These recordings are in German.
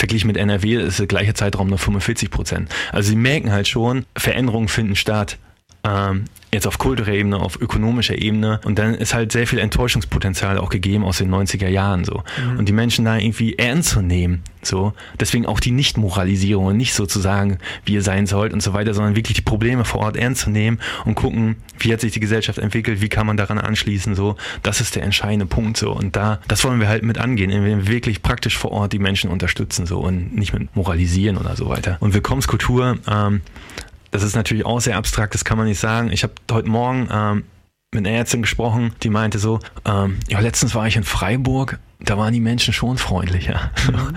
verglichen mit NRW ist der gleiche Zeitraum nur 45%. Also sie merken halt schon, Veränderungen finden statt. Jetzt auf kultureller Ebene, auf ökonomischer Ebene, und dann ist halt sehr viel Enttäuschungspotenzial auch gegeben aus den 90er Jahren so. Und die Menschen da irgendwie ernst zu nehmen, so. Deswegen auch die Nicht-Moralisierung und nicht sozusagen, wie ihr sein sollt und so weiter, sondern wirklich die Probleme vor Ort ernst zu nehmen und gucken, wie hat sich die Gesellschaft entwickelt, wie kann man daran anschließen, so. Das ist der entscheidende Punkt, so. Und das wollen wir halt mit angehen, indem wir wirklich praktisch vor Ort die Menschen unterstützen, so, und nicht mit Moralisieren oder so weiter. Und Willkommenskultur, das ist natürlich auch sehr abstrakt, das kann man nicht sagen. Ich habe heute Morgen mit einer Ärztin gesprochen, die meinte so, ja, letztens war ich in Freiburg, da waren die Menschen schon freundlicher.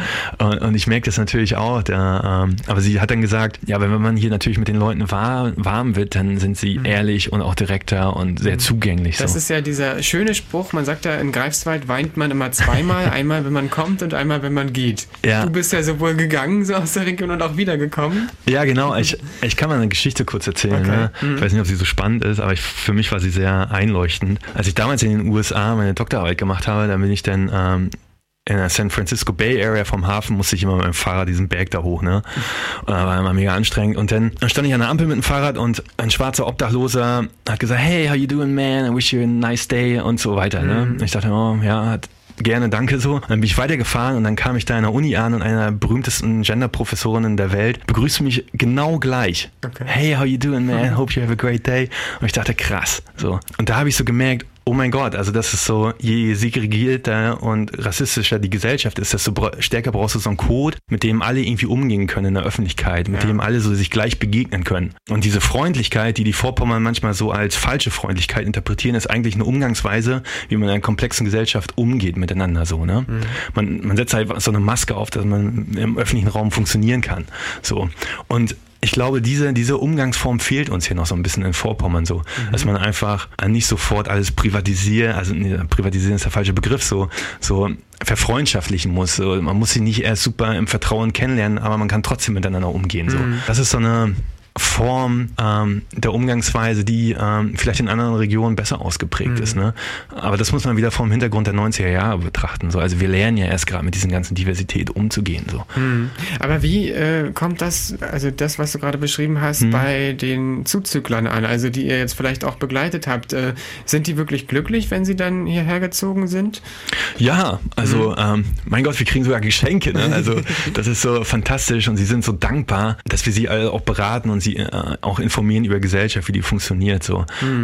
Und ich merke das natürlich auch. Aber sie hat dann gesagt, ja, wenn man hier natürlich mit den Leuten warm wird, dann sind sie ehrlich und auch direkter und sehr zugänglich. Das ist ja dieser schöne Spruch, man sagt ja, in Greifswald weint man immer zweimal, einmal wenn man kommt und einmal wenn man geht. Ja. Du bist ja sowohl gegangen, so aus der Region, und auch wiedergekommen. Ja, genau. Ich kann mal eine Geschichte kurz erzählen. Okay. Ne? Ich weiß nicht, ob sie so spannend ist, aber für mich war sie sehr einleuchtend. Als ich damals in den USA meine Doktorarbeit gemacht habe, dann bin ich dann in der San Francisco Bay Area vom Hafen, musste ich immer mit dem Fahrrad diesen Berg da hoch, ne? Und da war immer mega anstrengend. Und dann stand ich an der Ampel mit dem Fahrrad und ein schwarzer Obdachloser hat gesagt, hey, how you doing, man? I wish you a nice day und so weiter, ne? Und ich dachte, oh, ja, gerne, danke so. Und dann bin ich weitergefahren und dann kam ich da in der Uni an und einer der berühmtesten Gender-Professorinnen der Welt begrüßte mich genau gleich. Okay. Hey, how you doing, man? Hope you have a great day. Und ich dachte, krass. So. Und da habe ich so gemerkt, oh mein Gott, also das ist so, je segregierter und rassistischer die Gesellschaft ist, desto stärker brauchst du so einen Code, mit dem alle irgendwie umgehen können in der Öffentlichkeit, mit dem alle so sich gleich begegnen können. Und diese Freundlichkeit, die Vorpommern manchmal so als falsche Freundlichkeit interpretieren, ist eigentlich eine Umgangsweise, wie man in einer komplexen Gesellschaft umgeht miteinander so, ne? Man setzt halt so eine Maske auf, dass man im öffentlichen Raum funktionieren kann. So. Und ich glaube, diese Umgangsform fehlt uns hier noch so ein bisschen in Vorpommern so, dass man einfach nicht sofort alles privatisieren, also privatisieren ist der falsche Begriff, so verfreundschaftlichen muss. So. Man muss sie nicht erst super im Vertrauen kennenlernen, aber man kann trotzdem miteinander umgehen. So. Das ist so eine Form der Umgangsweise, die vielleicht in anderen Regionen besser ausgeprägt ist. Ne? Aber das muss man wieder vom Hintergrund der 90er Jahre betrachten. So. Also wir lernen ja erst gerade mit diesen ganzen Diversität umzugehen. So. Aber wie kommt das, also das, was du gerade beschrieben hast, bei den Zuzüglern an, also die ihr jetzt vielleicht auch begleitet habt, sind die wirklich glücklich, wenn sie dann hierher gezogen sind? Ja, also mein Gott, wir kriegen sogar Geschenke. Ne? Also das ist so fantastisch und sie sind so dankbar, dass wir sie alle auch beraten und sie auch informieren über Gesellschaft, wie die funktioniert. So.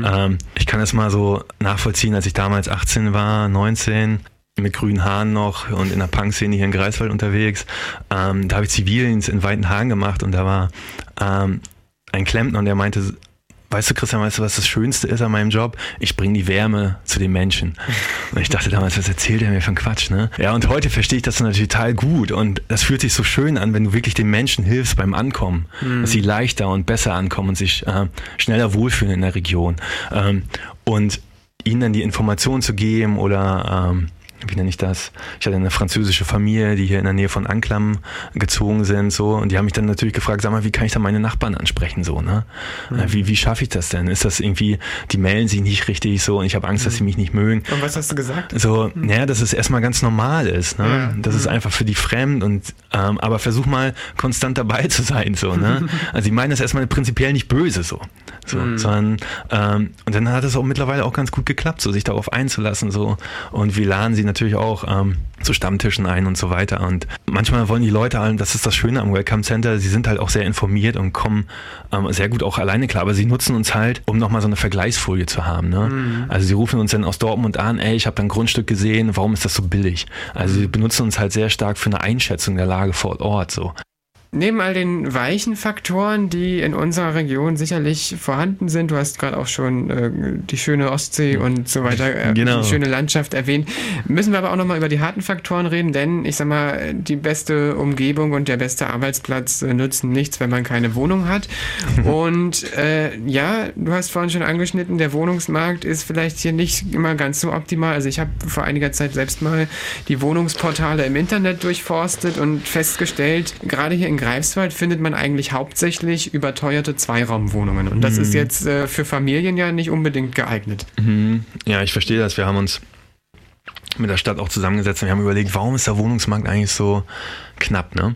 Ich kann das mal so nachvollziehen, als ich damals 18 war, 19, mit grünen Haaren noch und in der Punk-Szene hier in Greifswald unterwegs. Da habe ich Zivildienst in Weitenhagen gemacht und da war ein Klempner und der meinte, weißt du, Christian, weißt du, was das Schönste ist an meinem Job? Ich bringe die Wärme zu den Menschen. Und ich dachte damals, was erzählt er mir für einen Quatsch, ne? Ja, und heute verstehe ich das natürlich total gut. Und das fühlt sich so schön an, wenn du wirklich den Menschen hilfst beim Ankommen. Dass sie leichter und besser ankommen und sich schneller wohlfühlen in der Region. Und ihnen dann die Informationen zu geben oder wie nenne ich das? Ich hatte eine französische Familie, die hier in der Nähe von Anklam gezogen sind, so, und die haben mich dann natürlich gefragt, sag mal, wie kann ich da meine Nachbarn ansprechen, so, ne? Wie schaffe ich das denn? Ist das irgendwie, die melden sich nicht richtig, so, und ich habe Angst, dass sie mich nicht mögen. Und was hast du gesagt? So, naja, dass es erstmal ganz normal ist, ne? Ja. Das ist einfach für die fremd und, aber versuch mal konstant dabei zu sein, so, ne? Also, ich meine das erstmal prinzipiell nicht böse, so, sondern, und dann hat es auch mittlerweile auch ganz gut geklappt, so, sich darauf einzulassen, so, und wir laden sie natürlich auch zu Stammtischen ein und so weiter. Und manchmal wollen die Leute, das ist das Schöne am Welcome Center, sie sind halt auch sehr informiert und kommen sehr gut auch alleine klar, aber sie nutzen uns halt, um nochmal so eine Vergleichsfolie zu haben. Ne? Also sie rufen uns dann aus Dortmund an, ey, ich habe da ein Grundstück gesehen, warum ist das so billig? Also sie benutzen uns halt sehr stark für eine Einschätzung der Lage vor Ort. So. Neben all den weichen Faktoren, die in unserer Region sicherlich vorhanden sind, du hast gerade auch schon die schöne Ostsee und so weiter, genau, die schöne Landschaft erwähnt, müssen wir aber auch nochmal über die harten Faktoren reden, denn ich sag mal, die beste Umgebung und der beste Arbeitsplatz nützen nichts, wenn man keine Wohnung hat. Und ja, du hast vorhin schon angeschnitten, der Wohnungsmarkt ist vielleicht hier nicht immer ganz so optimal. Also ich habe vor einiger Zeit selbst mal die Wohnungsportale im Internet durchforstet und festgestellt, gerade hier in Greifswald findet man eigentlich hauptsächlich überteuerte Zweiraumwohnungen. Und das ist jetzt für Familien ja nicht unbedingt geeignet. Ja, ich verstehe das. Wir haben uns mit der Stadt auch zusammengesetzt und wir haben überlegt, warum ist der Wohnungsmarkt eigentlich so knapp, ne?